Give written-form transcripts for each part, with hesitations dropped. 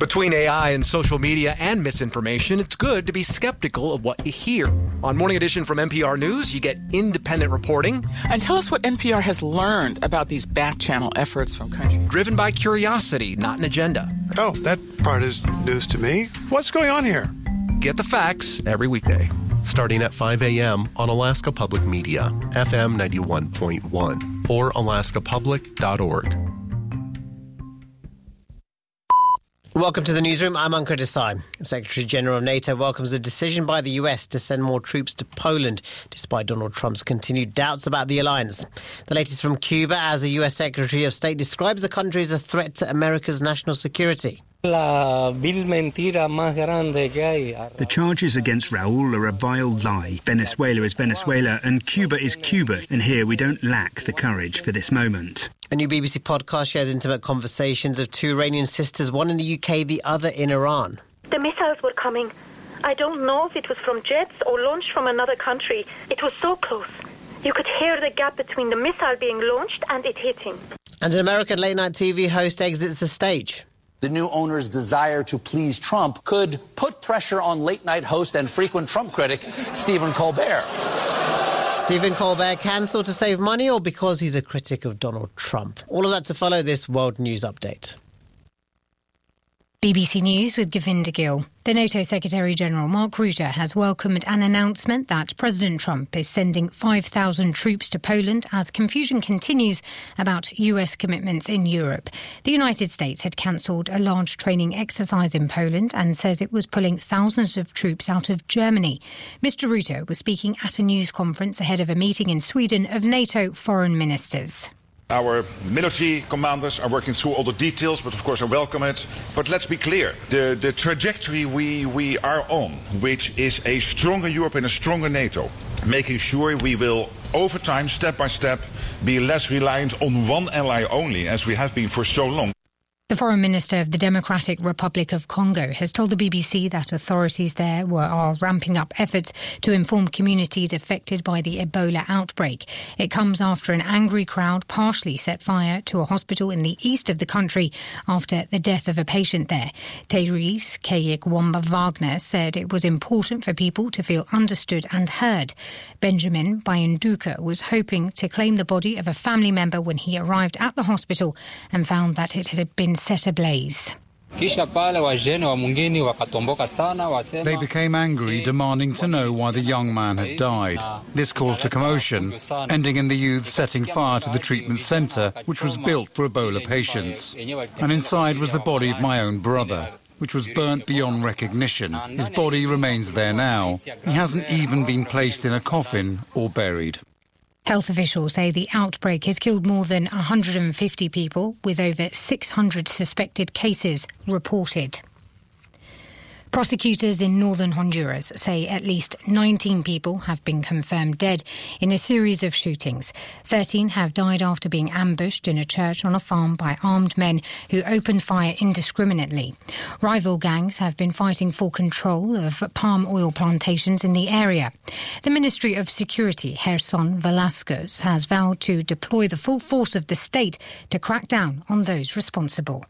Between AI and social media and misinformation, it's good to be skeptical of what you hear. On Morning Edition from NPR News, you get independent reporting. And tell us what NPR has learned about these back-channel efforts from countries. Driven by curiosity, not an agenda. Oh, that part is news to me. What's going on here? Get the facts every weekday. Starting at 5 a.m. on Alaska Public Media, FM 91.1 or alaskapublic.org. Welcome to the newsroom. I'm Ankur Desai. Secretary General of NATO welcomes a decision by the US to send more troops to Poland, despite Donald Trump's continued doubts about the alliance. The latest from Cuba, as the US Secretary of State describes the country as a threat to America's national security. The charges against Raul are a vile lie. Venezuela is Venezuela and Cuba is Cuba. And here we don't lack the courage for this moment. A new BBC podcast shares intimate conversations of two Iranian sisters, one in the UK, the other in Iran. The missiles were coming. I don't know if it was from jets or launched from another country. It was so close. You could hear the gap between the missile being launched and it hitting. And an American late-night TV host exits the stage. The new owner's desire to please Trump could put pressure on late-night host and frequent Trump critic Stephen Colbert. Stephen Colbert cancelled to save money or because he's a critic of Donald Trump? All of that to follow this World News Update. BBC News with Govinda Gill. The NATO Secretary-General Mark Rutte has welcomed an announcement that President Trump is sending 5,000 troops to Poland as confusion continues about US commitments in Europe. The United States had cancelled a large training exercise in Poland and says it was pulling thousands of troops out of Germany. Mr. Rutte was speaking at a news conference ahead of a meeting in Sweden of NATO foreign ministers. Our military commanders are working through all the details, but of course I welcome it. But let's be clear, the trajectory we are on, which is a stronger Europe and a stronger NATO, making sure we will, over time, step by step, be less reliant on one ally only, as we have been for so long. The Foreign Minister of the Democratic Republic of Congo has told the BBC that authorities there are ramping up efforts to inform communities affected by the Ebola outbreak. It comes after an angry crowd partially set fire to a hospital in the east of the country after the death of a patient there. Therese Kayik-Wamba-Wagner said it was important for people to feel understood and heard. Benjamin Bayanduka was hoping to claim the body of a family member when he arrived at the hospital and found that it had been set ablaze. They became angry, demanding to know why the young man had died. This caused a commotion, ending in the youth setting fire to the treatment centre, which was built for Ebola patients. And inside was the body of my own brother, which was burnt beyond recognition. His body remains there now. He hasn't even been placed in a coffin or buried. Health officials say the outbreak has killed more than 150 people, with over 600 suspected cases reported. Prosecutors in northern Honduras say at least 19 people have been confirmed dead in a series of shootings. 13 have died after being ambushed in a church on a farm by armed men who opened fire indiscriminately. Rival gangs have been fighting for control of palm oil plantations in the area. The Ministry of Security, Gerson Velasquez, has vowed to deploy the full force of the state to crack down on those responsible.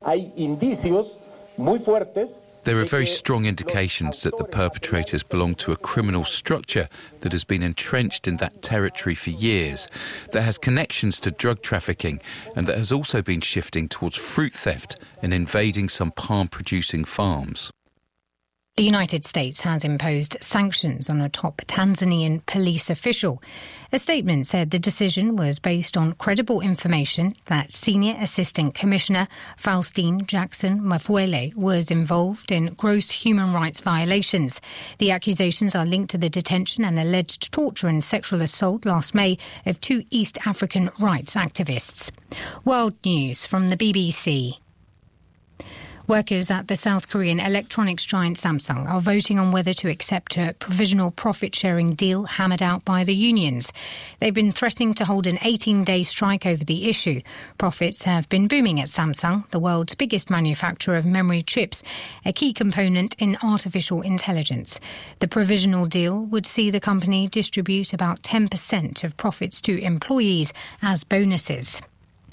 There are very strong indications that the perpetrators belong to a criminal structure that has been entrenched in that territory for years, that has connections to drug trafficking, and that has also been shifting towards fruit theft and invading some palm-producing farms. The United States has imposed sanctions on a top Tanzanian police official. A statement said the decision was based on credible information that Senior Assistant Commissioner Faustine Jackson Mafuele was involved in gross human rights violations. The accusations are linked to the detention and alleged torture and sexual assault last May of two East African rights activists. World News from the BBC. Workers at the South Korean electronics giant Samsung are voting on whether to accept a provisional profit-sharing deal hammered out by the unions. They've been threatening to hold an 18-day strike over the issue. Profits have been booming at Samsung, the world's biggest manufacturer of memory chips, a key component in artificial intelligence. The provisional deal would see the company distribute about 10% of profits to employees as bonuses.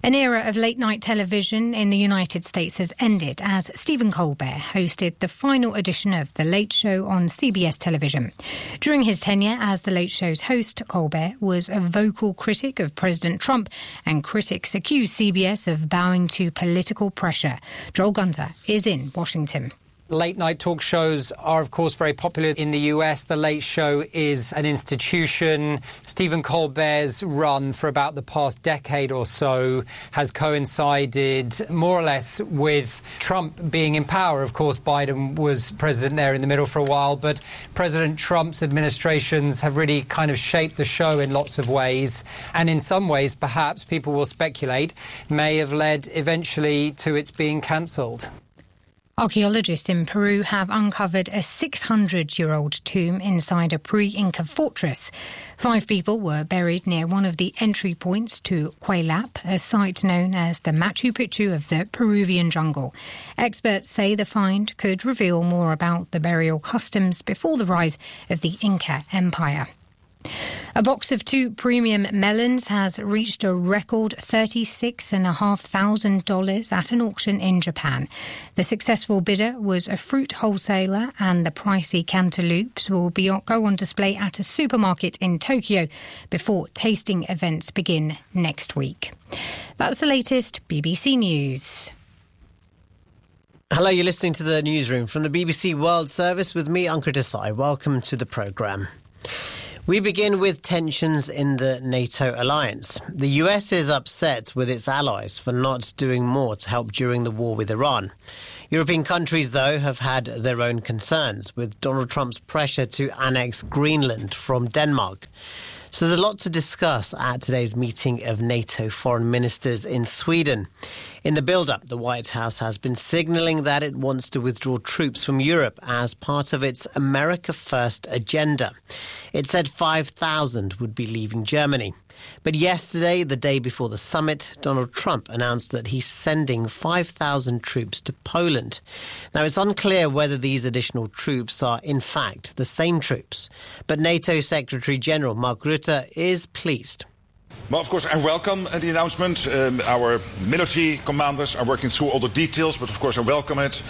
An era of late-night television in the United States has ended as Stephen Colbert hosted the final edition of The Late Show on CBS television. During his tenure as The Late Show's host, Colbert was a vocal critic of President Trump, and critics accused CBS of bowing to political pressure. Joel Gunter is in Washington. Late-night talk shows are, of course, very popular in the US. The Late Show is an institution. Stephen Colbert's run for about the past decade or so has coincided more or less with Trump being in power. Of course, Biden was president there in the middle for a while, but President Trump's administrations have really kind of shaped the show in lots of ways. And in some ways, perhaps, people will speculate, may have led eventually to its being cancelled. Archaeologists in Peru have uncovered a 600-year-old tomb inside a pre-Inca fortress. 5 people were buried near one of the entry points to Cuelap, a site known as the Machu Picchu of the Peruvian jungle. Experts say the find could reveal more about the burial customs before the rise of the Inca Empire. A box of 2 premium melons has reached a record $36,500 at an auction in Japan. The successful bidder was a fruit wholesaler, and the pricey cantaloupes will go on display at a supermarket in Tokyo before tasting events begin next week. That's the latest BBC News. Hello, you're listening to the Newsroom from the BBC World Service with me, Ankur Desai. Welcome to the programme. We begin with tensions in the NATO alliance. The US is upset with its allies for not doing more to help during the war with Iran. European countries, though, have had their own concerns with Donald Trump's pressure to annex Greenland from Denmark. So there's a lot to discuss at today's meeting of NATO foreign ministers in Sweden. In the build-up, the White House has been signalling that it wants to withdraw troops from Europe as part of its America First agenda. It said 5,000 would be leaving Germany. But yesterday, the day before the summit, Donald Trump announced that he's sending 5,000 troops to Poland. Now, it's unclear whether these additional troops are, in fact, the same troops. But NATO Secretary General Mark Rutte is pleased. Well, of course, I welcome the announcement. Our military commanders are working through all the details, but of course I welcome it.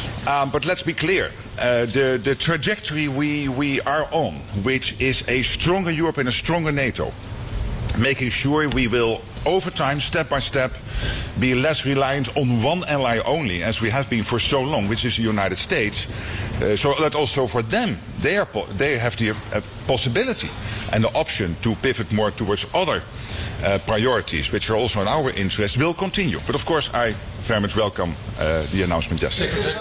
But let's be clear. The trajectory we are on, which is a stronger Europe and a stronger NATO, making sure we will, over time, step by step, be less reliant on one ally only, as we have been for so long, which is the United States. So that also for them, they have the possibility and the option to pivot more towards other priorities, which are also in our interest, will continue. But of course, I very much welcome the announcement yesterday.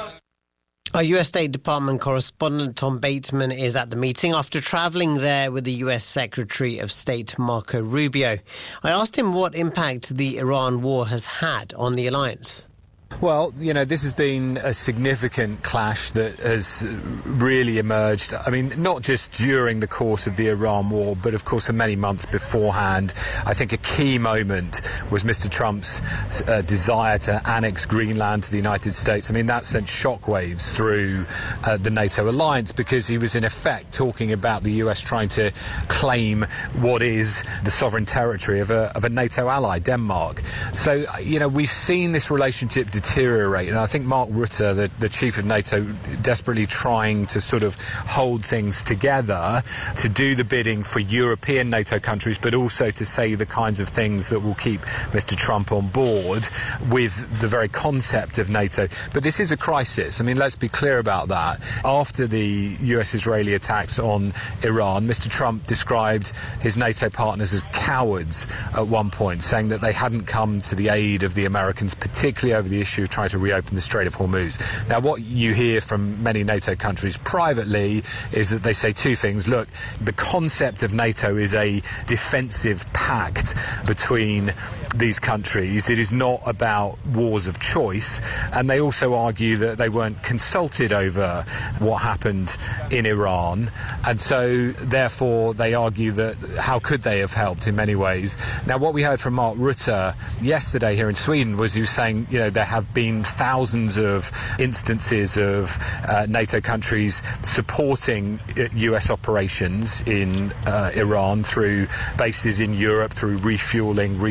Our US State Department correspondent Tom Bateman is at the meeting after travelling there with the US Secretary of State Marco Rubio. I asked him what impact the Iran war has had on the alliance. Well, you know, this has been a significant clash that has really emerged. I mean, not just during the course of the Iran war, but of course for many months beforehand. I think a key moment was Mr. Trump's desire to annex Greenland to the United States. I mean, that sent shockwaves through the NATO alliance, because he was in effect talking about the US trying to claim what is the sovereign territory of a NATO ally, Denmark. So, you know, we've seen this relationship deteriorate, and I think Mark Rutte, the chief of NATO, desperately trying to sort of hold things together to do the bidding for European NATO countries, but also to say the kinds of things that will keep Mr. Trump on board with the very concept of NATO. But this is a crisis. I mean, let's be clear about that. After the US-Israeli attacks on Iran, Mr. Trump described his NATO partners as cowards at one point, saying that they hadn't come to the aid of the Americans, particularly over the issue of trying to reopen the Strait of Hormuz. Now, what you hear from many NATO countries privately is that they say 2 things. Look, the concept of NATO is a defensive pact between these countries. It is not about wars of choice. And they also argue that they weren't consulted over what happened in Iran. And so, therefore, they argue that how could they have helped in many ways. Now, what we heard from Mark Rutte yesterday here in Sweden was he was saying, you know, there have been thousands of instances of NATO countries supporting US operations in Iran through bases in Europe, through refueling, restocking,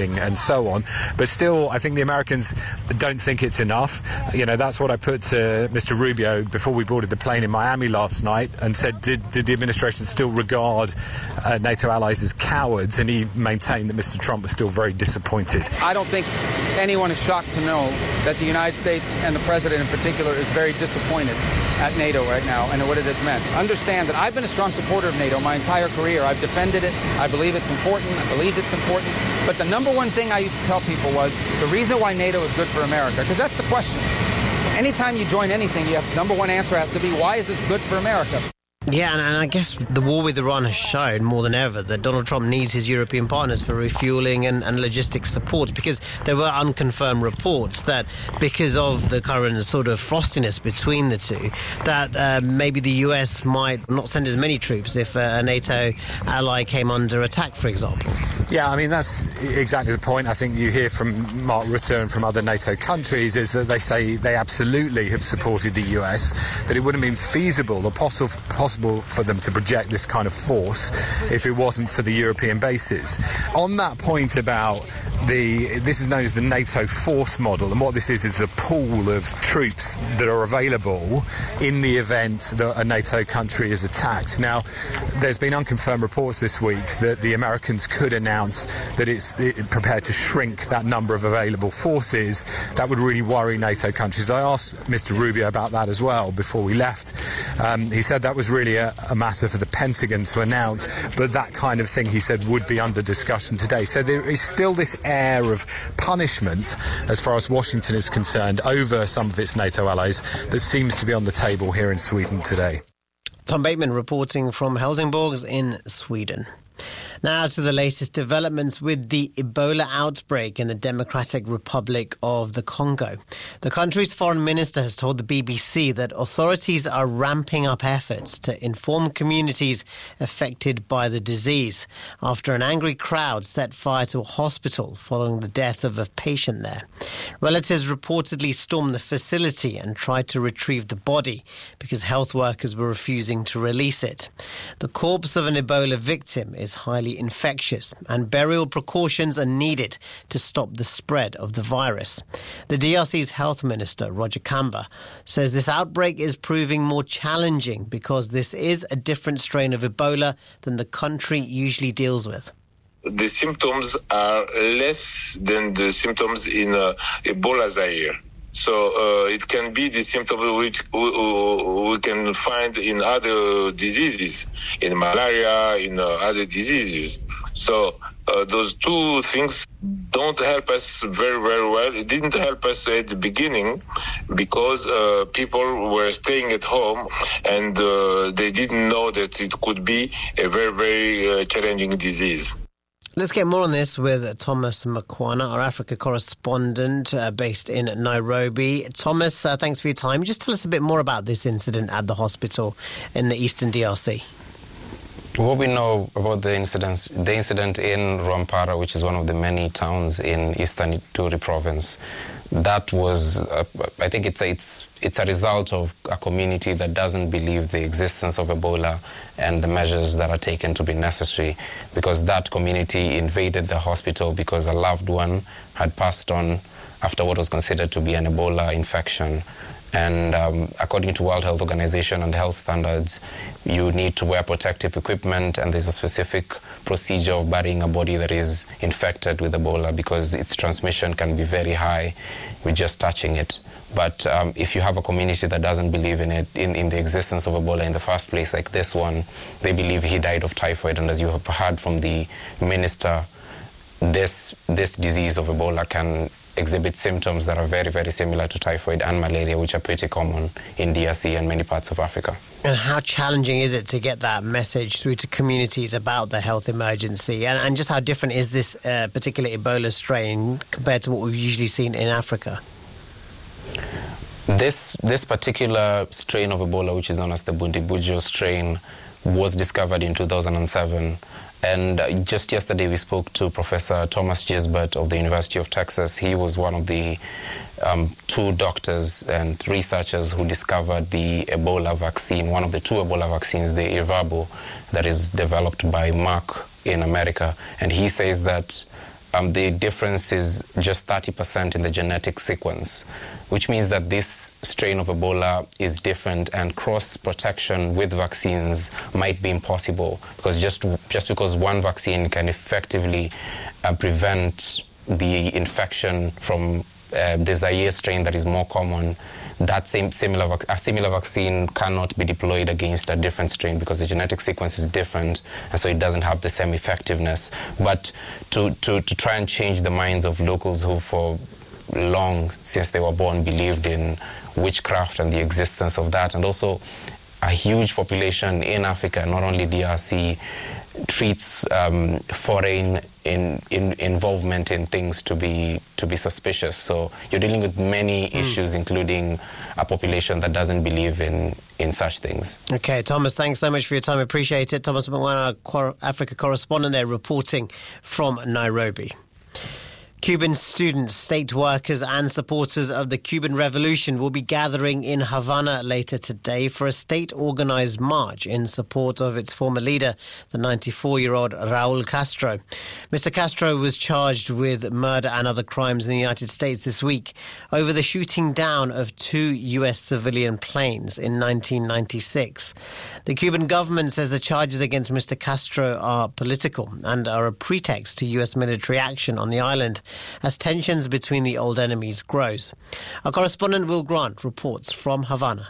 trafficking and so on. But still, I think the Americans don't think it's enough. That's what I put to Mr. Rubio before we boarded the plane in Miami last night and said, did the administration still regard NATO allies as cowards? And he maintained that Mr. Trump was still very disappointed. I don't think anyone is shocked to know that the United States and the president in particular is very disappointed at NATO right now and what it has meant. Understand that I've been a strong supporter of NATO my entire career. I've defended it. I believe it's important. I believe it's important. But the number one thing I used to tell people was the reason why NATO is good for America, because that's the question. Anytime you join anything, number one answer has to be, why is this good for America? Yeah, and I guess the war with Iran has shown more than ever that Donald Trump needs his European partners for refueling and logistics support, because there were unconfirmed reports that because of the current sort of frostiness between the two, that maybe the US might not send as many troops if a NATO ally came under attack, for example. Yeah, I mean, that's exactly the point. I think you hear from Mark Rutte and from other NATO countries is that they say they absolutely have supported the US, that it wouldn't have been feasible or possible for them to project this kind of force if it wasn't for the European bases. On that point about this is known as the NATO force model, and what this is a pool of troops that are available in the event that a NATO country is attacked. Now, there's been unconfirmed reports this week that the Americans could announce that it's prepared to shrink that number of available forces. That would really worry NATO countries. I asked Mr. Rubio about that as well before we left. He said that was really a matter for the Pentagon to announce, but that kind of thing, he said, would be under discussion today. So there is still this air of punishment, as far as Washington is concerned, over some of its NATO allies that seems to be on the table here in Sweden today. Tom Bateman reporting from Helsingborg in Sweden. Now to the latest developments with the Ebola outbreak in the Democratic Republic of the Congo. The country's foreign minister has told the BBC that authorities are ramping up efforts to inform communities affected by the disease after an angry crowd set fire to a hospital following the death of a patient there. Relatives reportedly stormed the facility and tried to retrieve the body because health workers were refusing to release it. The corpse of an Ebola victim is highly infectious and burial precautions are needed to stop the spread of the virus. The DRC's health minister, Roger Kamba, says this outbreak is proving more challenging because this is a different strain of Ebola than the country usually deals with. The symptoms are less than the symptoms in Ebola Zaire. So it can be the symptoms which we can find in other diseases, in malaria, in other diseases. So those two things don't help us very, very well. It didn't help us at the beginning because people were staying at home and they didn't know that it could be a very, very challenging disease. Let's get more on this with Thomas Makwana, our Africa correspondent based in Nairobi. Thomas, thanks for your time. Just tell us a bit more about this incident at the hospital in the eastern DRC. What we know about the incident in Rwampara, which is one of the many towns in eastern Ituri province, that was, I think it's a result of a community that doesn't believe the existence of Ebola and the measures that are taken to be necessary, because that community invaded the hospital because a loved one had passed on after what was considered to be an Ebola infection. And according to World Health Organization and health standards, you need to wear protective equipment, and there's a specific procedure of burying a body that is infected with Ebola because its transmission can be very high with just touching it. But if you have a community that doesn't believe in it, in the existence of Ebola in the first place, like this one, they believe he died of typhoid. And as you have heard from the minister, this disease of Ebola can exhibit symptoms that are very, very similar to typhoid and malaria, which are pretty common in DRC and many parts of Africa. And how challenging is it to get that message through to communities about the health emergency? And just how different is this particular Ebola strain compared to what we've usually seen in Africa? This particular strain of Ebola, which is known as the Bundibugyo strain, was discovered in 2007. And just yesterday we spoke to Professor Thomas Gisbert of the University of Texas. He was one of the two doctors and researchers who discovered the Ebola vaccine, one of the two Ebola vaccines, the Irvabo, that is developed by Merck in America. And he says that the difference is just 30% in the genetic sequence, which means that this strain of Ebola is different, and cross-protection with vaccines might be impossible, because just because one vaccine can effectively prevent the infection from the Zaire strain that is more common, a similar vaccine cannot be deployed against a different strain because the genetic sequence is different, and so it doesn't have the same effectiveness. But to try and change the minds of locals who for long, since they were born, believed in witchcraft and the existence of that, and also a huge population in Africa, not only DRC, treats foreign involvement in things to be suspicious. So you're dealing with many issues, including a population that doesn't believe in such things. Okay, Thomas, thanks so much for your time. I appreciate it. Thomas Mwana, our Africa correspondent there, reporting from Nairobi. Cuban students, state workers and supporters of the Cuban Revolution will be gathering in Havana later today for a state-organized march in support of its former leader, the 94-year-old Raul Castro. Mr. Castro was charged with murder and other crimes in the United States this week over the shooting down of 2 U.S. civilian planes in 1996. The Cuban government says the charges against Mr. Castro are political and are a pretext to U.S. military action on the island as tensions between the old enemies grows. Our correspondent Will Grant reports from Havana.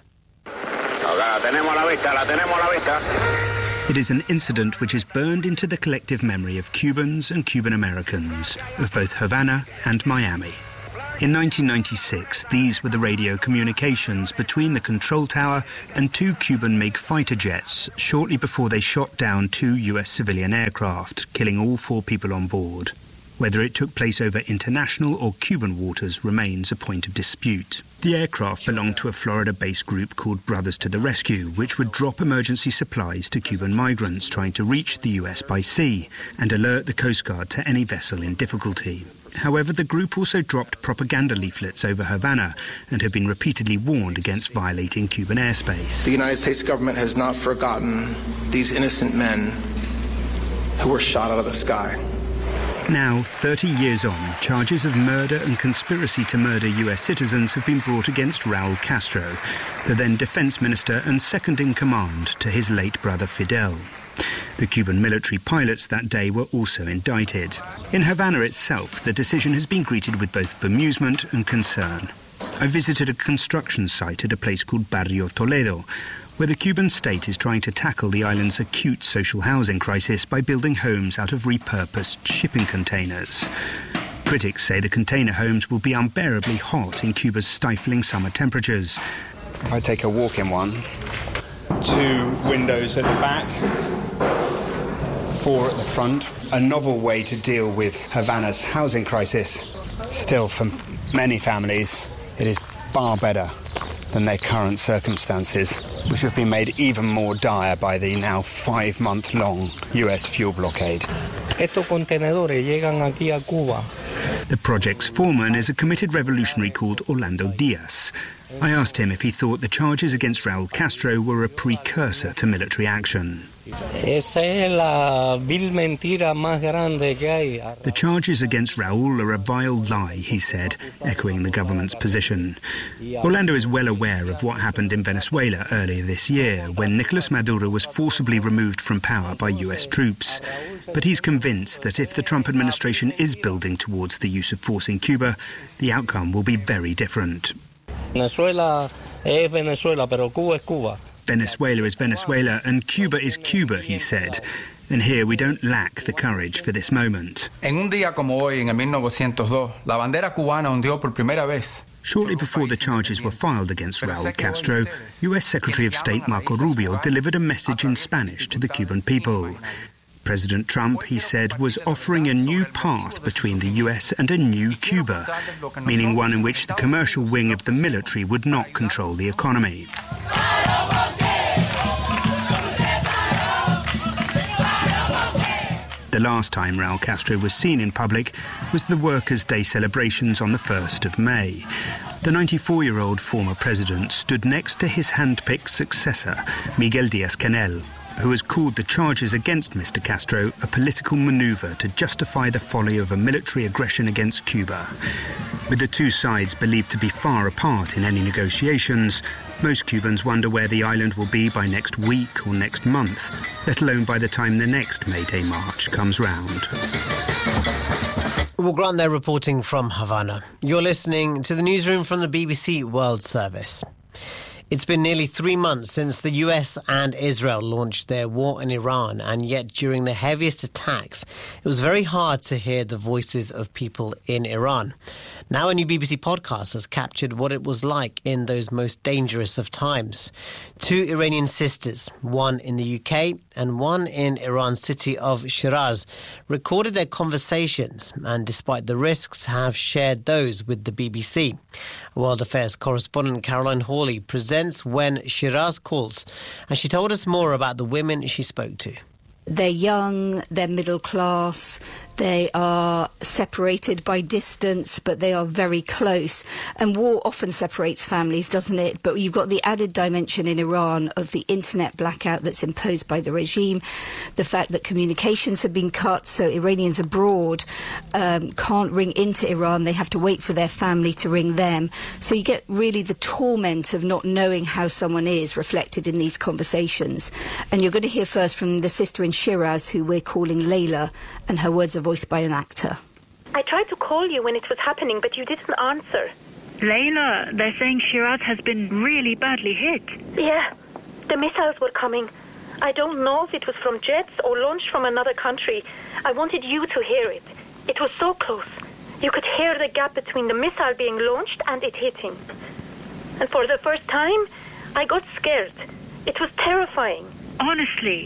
It is an incident which is burned into the collective memory of Cubans and Cuban Americans, of both Havana and Miami. In 1996, these were the radio communications between the control tower and 2 Cuban MiG fighter jets shortly before they shot down 2 U.S. civilian aircraft, killing all 4 people on board. Whether it took place over international or Cuban waters remains a point of dispute. The aircraft belonged to a Florida-based group called Brothers to the Rescue, which would drop emergency supplies to Cuban migrants trying to reach the U.S. by sea and alert the Coast Guard to any vessel in difficulty. However, the group also dropped propaganda leaflets over Havana and have been repeatedly warned against violating Cuban airspace. The United States government has not forgotten these innocent men who were shot out of the sky. Now, 30 years on, charges of murder and conspiracy to murder U.S. citizens have been brought against Raul Castro, the then defense minister and second-in-command to his late brother Fidel. The Cuban military pilots that day were also indicted. In Havana itself, the decision has been greeted with both bemusement and concern. I visited a construction site at a place called Barrio Toledo, where the Cuban state is trying to tackle the island's acute social housing crisis by building homes out of repurposed shipping containers. Critics say the container homes will be unbearably hot in Cuba's stifling summer temperatures. If I take a walk in one, 2 windows at the back, 4 at the front. A novel way to deal with Havana's housing crisis. Still, for many families, it is far better than their current circumstances, which have been made even more dire by the now 5-month-long U.S. fuel blockade. Estos contenedores llegan aquí a Cuba. The project's foreman is a committed revolutionary called Orlando Diaz. I asked him if he thought the charges against Raul Castro were a precursor to military action. Esa es la vil mentira más grande que hay. The charges against Raul are a vile lie, he said, echoing the government's position. Orlando is well aware of what happened in Venezuela earlier this year, when Nicolas Maduro was forcibly removed from power by US troops. But he's convinced that if the Trump administration is building towards the use of force in Cuba, the outcome will be very different. Venezuela es Venezuela, pero Cuba es Cuba. Venezuela is Venezuela and Cuba is Cuba, he said. And here we don't lack the courage for this moment. En un día como hoy, en 1902, la bandera cubana ondeó por primera vez. Shortly before the charges were filed against Raul Castro, US Secretary of State Marco Rubio delivered a message in Spanish to the Cuban people. President Trump, he said, was offering a new path between the US and a new Cuba, meaning one in which the commercial wing of the military would not control the economy. The last time Raul Castro was seen in public was the Workers' Day celebrations on the 1st of May. The 94-year-old former president stood next to his hand-picked successor, Miguel Díaz-Canel, who has called the charges against Mr. Castro a political manoeuvre to justify the folly of a military aggression against Cuba. With the two sides believed to be far apart in any negotiations, most Cubans wonder where the island will be by next week or next month, let alone by the time the next May Day march comes round. Well, Grant there reporting from Havana. You're listening to the newsroom from the BBC World Service. It's been nearly 3 months since the US and Israel launched their war in Iran, and yet during the heaviest attacks, it was very hard to hear the voices of people in Iran. Now a new BBC podcast has captured what it was like in those most dangerous of times. 2 Iranian sisters, one in the UK and one in Iran's city of Shiraz, recorded their conversations and, despite the risks, have shared those with the BBC. World Affairs correspondent Caroline Hawley presents When Shiraz Calls, and she told us more about the women she spoke to. They're young, they're middle class, they are separated by distance, but they are very close. And war often separates families, doesn't it? But you've got the added dimension in Iran of the internet blackout that's imposed by the regime, the fact that communications have been cut, so Iranians abroad can't ring into Iran, they have to wait for their family to ring them. So you get really the torment of not knowing how someone is reflected in these conversations. And you're going to hear first from the sister in Shiraz, who we're calling Layla, and her words are voiced by an actor. I tried to call you when it was happening, but you didn't answer. Layla, they're saying Shiraz has been really badly hit. Yeah, the missiles were coming. I don't know if it was from jets or launched from another country. I wanted you to hear it. It was so close. You could hear the gap between the missile being launched and it hitting. And for the first time, I got scared. It was terrifying. Honestly,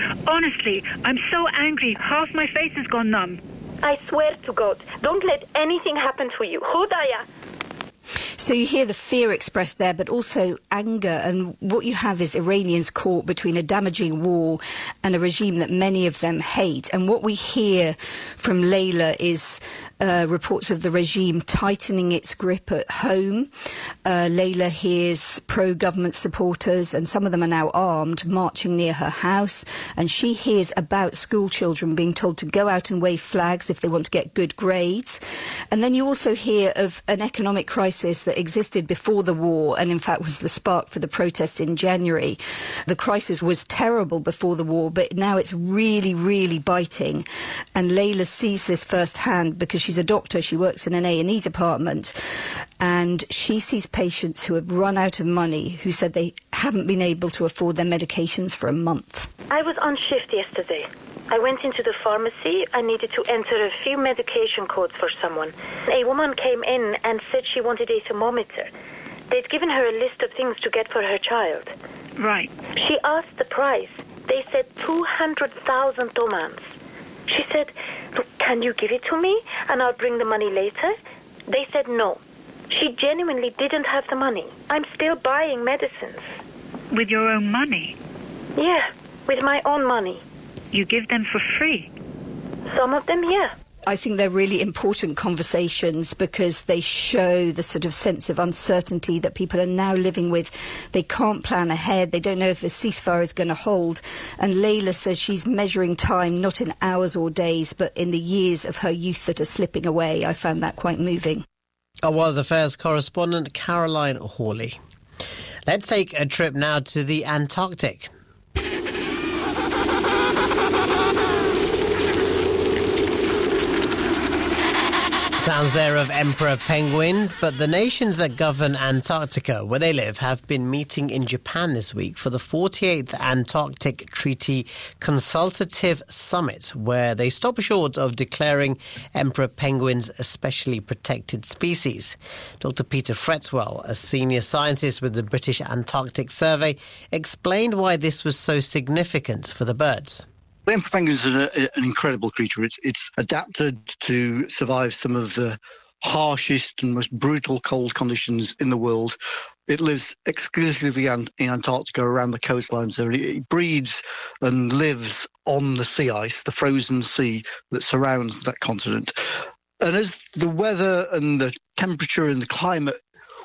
I'm so angry. Half my face has gone numb. I swear to God, don't let anything happen to you. Hodaya. So you hear the fear expressed there, but also anger. And what you have is Iranians caught between a damaging war and a regime that many of them hate. And what we hear from Layla is reports of the regime tightening its grip at home. Layla hears pro-government supporters, and some of them are now armed, marching near her house. And she hears about school children being told to go out and wave flags if they want to get good grades. And then you also hear of an economic crisis that existed before the war and in fact was the spark for the protests in January. The crisis was terrible before the war, but now it's really, really biting. And Layla sees this firsthand because she's a doctor. She works in an A&E department, and she sees patients who have run out of money, who said they haven't been able to afford their medications for a month. I was on shift yesterday. I went into the pharmacy. I needed to enter a few medication codes for someone. A woman came in and said she wanted a thermometer. They'd given her a list of things to get for her child. Right. She asked the price. They said 200,000 tomans. She said, "Can you give it to me and I'll bring the money later?" They said no. She genuinely didn't have the money. I'm still buying medicines. With your own money? Yeah, with my own money. You give them for free? Some of them, yeah. I think they're really important conversations because they show the sort of sense of uncertainty that people are now living with. They can't plan ahead. They don't know if the ceasefire is going to hold. And Layla says she's measuring time not in hours or days, but in the years of her youth that are slipping away. I found that quite moving. Our World Affairs correspondent Caroline Hawley. Let's take a trip now to the Antarctic. Sounds there of emperor penguins, but the nations that govern Antarctica, where they live, have been meeting in Japan this week for the 48th Antarctic Treaty Consultative Summit, where they stop short of declaring emperor penguins a specially protected species. Dr. Peter Fretzwell, a senior scientist with the British Antarctic Survey, explained why this was so significant for the birds. The emperor penguin is an incredible creature. It's adapted to survive some of the harshest and most brutal cold conditions in the world. It lives exclusively in Antarctica around the coastline, so it breeds and lives on the sea ice, the frozen sea that surrounds that continent. And as the weather and the temperature and the climate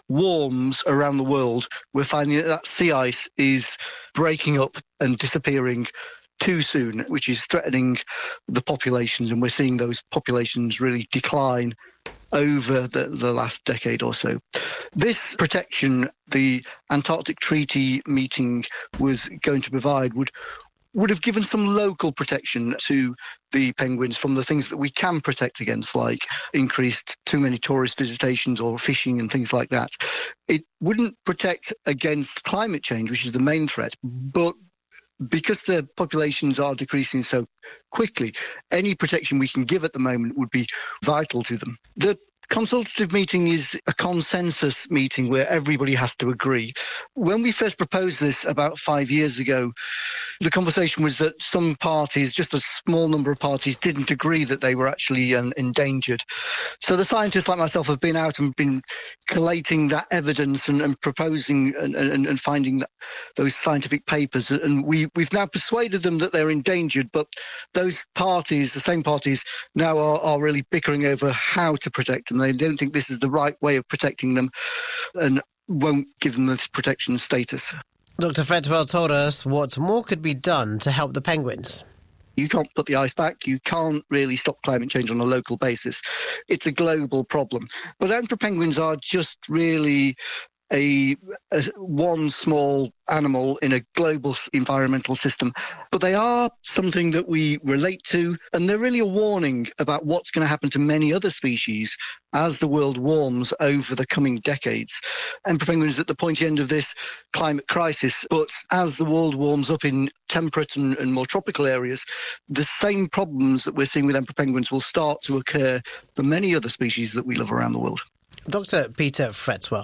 warms around the world, we're finding that sea ice is breaking up and disappearing too soon, which is threatening the populations, and we're seeing those populations really decline over the last decade or so. This protection the Antarctic Treaty meeting was going to provide would have given some local protection to the penguins from the things that we can protect against, like increased too many tourist visitations or fishing and things like that. It wouldn't protect against climate change, which is the main threat, but because the populations are decreasing so quickly, any protection we can give at the moment would be vital to them. The consultative meeting is a consensus meeting where everybody has to agree. When we first proposed this about 5 years ago, the conversation was that some parties, just a small number of parties, didn't agree that they were actually endangered. So the scientists like myself have been out and been collating that evidence and proposing and finding those scientific papers. And we've now persuaded them that they're endangered, but those parties, the same parties, now are really bickering over how to protect them. They don't think this is the right way of protecting them and won't give them this protection status. Dr. Fretwell told us what more could be done to help the penguins. You can't put the ice back. You can't really stop climate change on a local basis. It's a global problem. But emperor penguins are just really a one small animal in a global environmental system. But they are something that we relate to, and they're really a warning about what's going to happen to many other species as the world warms over the coming decades. Emperor penguins is at the pointy end of this climate crisis, but as the world warms up in temperate and more tropical areas, the same problems that we're seeing with emperor penguins will start to occur for many other species that we love around the world. Dr. Peter Fretwell.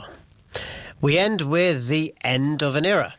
We end with the end of an era.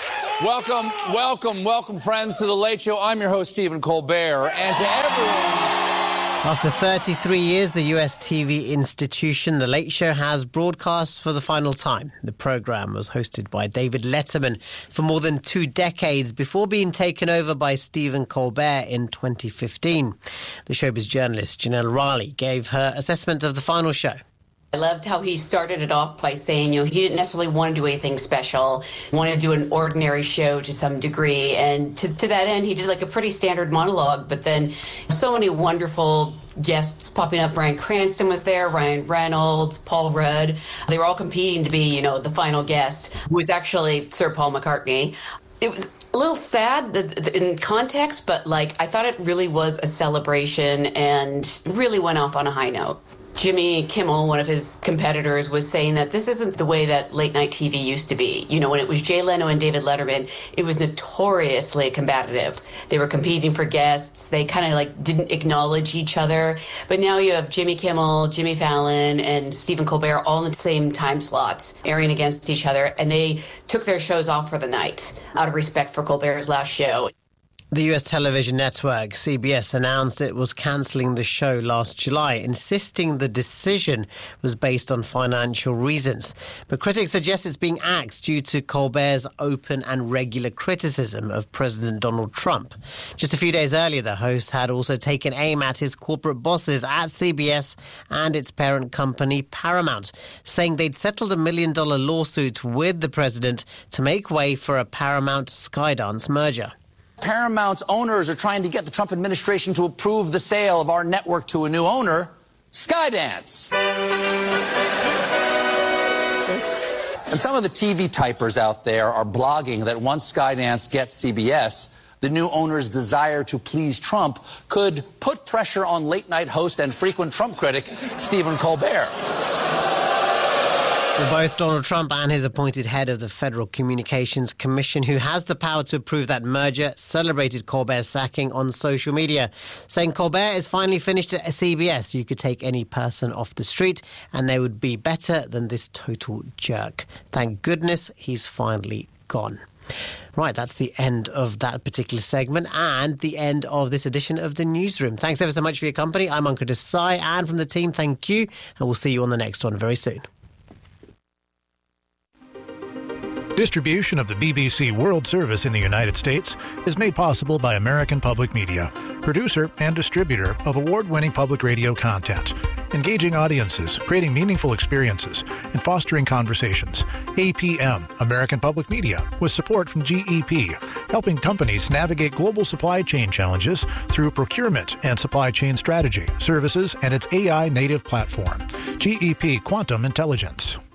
Welcome, friends, to The Late Show. I'm your host, Stephen Colbert, and to everyone... After 33 years, the US TV institution The Late Show has broadcast for the final time. The programme was hosted by David Letterman for more than 2 decades before being taken over by Stephen Colbert in 2015. The showbiz journalist Janelle Riley gave her assessment of the final show. I loved how he started it off by saying, he didn't necessarily want to do anything special, wanted to do an ordinary show to some degree. And to that end, he did like a pretty standard monologue, but then so many wonderful guests popping up. Bryan Cranston was there, Ryan Reynolds, Paul Rudd. They were all competing to be, the final guest, who was actually Sir Paul McCartney. It was a little sad in context, but I thought it really was a celebration and really went off on a high note. Jimmy Kimmel, one of his competitors, was saying that this isn't the way that late night TV used to be. When it was Jay Leno and David Letterman, it was notoriously combative. They were competing for guests. They kind of didn't acknowledge each other. But now you have Jimmy Kimmel, Jimmy Fallon, and Stephen Colbert all in the same time slots, airing against each other. And they took their shows off for the night out of respect for Colbert's last show. The US television network, CBS, announced it was cancelling the show last July, insisting the decision was based on financial reasons. But critics suggest it's being axed due to Colbert's open and regular criticism of President Donald Trump. Just a few days earlier, the host had also taken aim at his corporate bosses at CBS and its parent company, Paramount, saying they'd settled $1 million lawsuit with the president to make way for a Paramount-Skydance merger. Paramount's owners are trying to get the Trump administration to approve the sale of our network to a new owner, Skydance. And some of the TV typers out there are blogging that once Skydance gets CBS, the new owner's desire to please Trump could put pressure on late-night host and frequent Trump critic Stephen Colbert. Well, both Donald Trump and his appointed head of the Federal Communications Commission, who has the power to approve that merger, celebrated Colbert's sacking on social media, saying Colbert is finally finished at CBS. You could take any person off the street and they would be better than this total jerk. Thank goodness he's finally gone. Right, that's the end of that particular segment and the end of this edition of The Newsroom. Thanks ever so much for your company. I'm Ankur Desai, and from the team, thank you, and we'll see you on the next one very soon. Distribution of the BBC World Service in the United States is made possible by American Public Media, producer and distributor of award-winning public radio content. engaging audiences, creating meaningful experiences, and fostering conversations. APM, American Public Media, with support from GEP, helping companies navigate global supply chain challenges through procurement and supply chain strategy, services, and its AI native platform. GEP Quantum Intelligence.